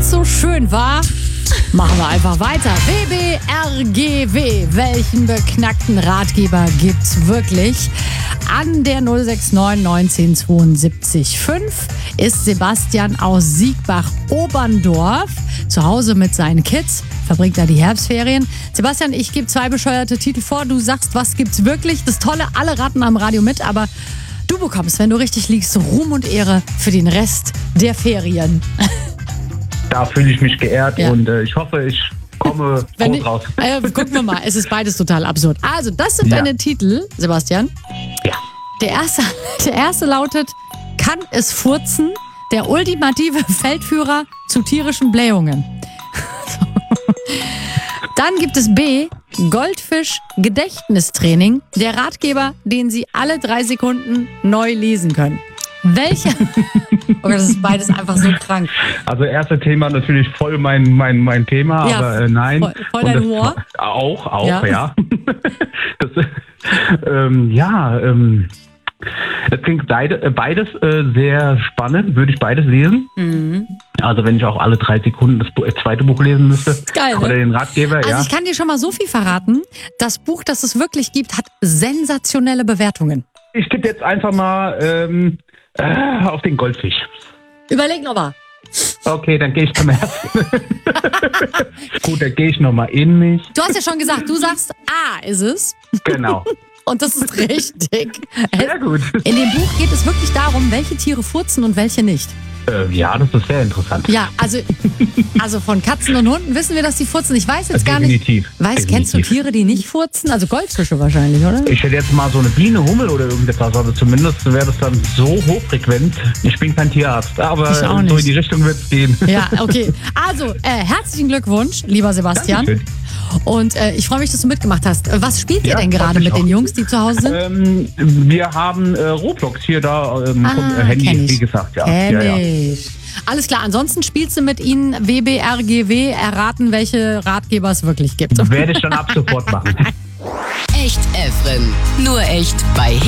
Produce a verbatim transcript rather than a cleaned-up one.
es so schön war, machen wir einfach weiter. W B R G W. Welchen beknackten Ratgeber gibt's wirklich? An der null sechs neun neunzehn zweiundsiebzig fünf ist Sebastian aus Siegbach-Oberndorf zu Hause mit seinen Kids, verbringt da die Herbstferien. Sebastian, ich gebe zwei bescheuerte Titel vor. Du sagst, was gibt's wirklich? Das Tolle, alle raten am Radio mit, aber du bekommst, wenn du richtig liegst, Ruhm und Ehre für den Rest der Ferien. Da fühle ich mich geehrt Ja. und äh, ich hoffe, ich komme Wenn gut ich, raus. äh, gucken wir mal, es ist beides total absurd. Also, das sind Ja. deine Titel, Sebastian. Ja. Der erste, der erste lautet, kann es furzen? Der ultimative Feldführer zu tierischen Blähungen. Dann gibt es B, Goldfisch Gedächtnistraining, der Ratgeber, den Sie alle drei Sekunden neu lesen können. Welcher? Oh, das ist beides einfach so krank. Also erste Thema natürlich voll mein mein mein Thema, Ja, aber äh, nein. voll- voll Und dein das Humor? zwe- Auch, auch, Ja. ja. das, ähm, ja, ähm, das klingt beide, äh, beides äh, sehr spannend, würde ich beides lesen. Mhm. Also wenn ich auch alle drei Sekunden das Bu- äh, zweite Buch lesen müsste. Geil, ne? Oder den Ratgeber, Also ja. ich kann dir schon mal so viel verraten. Das Buch, das es wirklich gibt, hat sensationelle Bewertungen. Ich tippe jetzt einfach mal ähm, äh, auf den Goldfisch. Überleg noch mal. Okay, dann gehe ich zum ersten. Gut, dann gehe ich nochmal in mich. Du hast ja schon gesagt, du sagst A ist es. Genau. Und das ist richtig. Sehr gut. In dem Buch geht es wirklich darum, welche Tiere furzen und welche nicht. Äh, ja, das ist sehr interessant. Ja, also, also von Katzen und Hunden wissen wir, dass die furzen. Ich weiß jetzt gar Definitiv. nicht. Weißt, kennst du Definitiv. Tiere, die nicht furzen? Also Goldfische wahrscheinlich, oder? Ich hätte jetzt mal so eine Biene, Hummel oder irgendetwas, also zumindest wäre das dann so hochfrequent. Ich bin kein Tierarzt, aber Ich auch so nicht. in die Richtung wird es gehen. Ja, okay. Also, äh, herzlichen Glückwunsch, lieber Sebastian. Dankeschön. Und äh, ich freue mich, dass du mitgemacht hast. Äh, Was spielt ihr Ja, denn freut gerade mich mit auch. den Jungs, die zu Hause sind? Ähm, wir haben äh, Roblox hier da ähm, vom äh, Handy, kenn ich. wie gesagt. Ja. Kenn ja, ja. ich. Alles klar, ansonsten spielst du mit ihnen W B R G W, erraten, welche Ratgeber es wirklich gibt. Werde ich dann ab sofort machen. Echt Efren. Nur echt bei